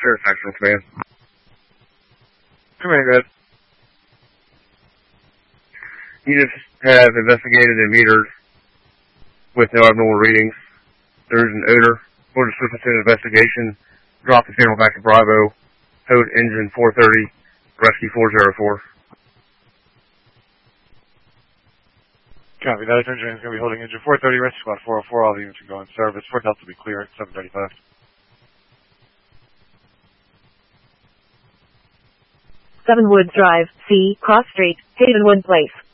Sheriff Action Command. Command, guys. Units have investigated a meter with no abnormal readings. There is an odor. Order to pursuit an investigation. Drop the signal back to Bravo. Code engine 430. Rescue 404. Copy. That engine is going to be holding engine 430, rescue squad 404. All the units can go in service. Fort Delta will be clear at 7:35. 7 Woods Drive, C, Cross Street, Havenwood Place.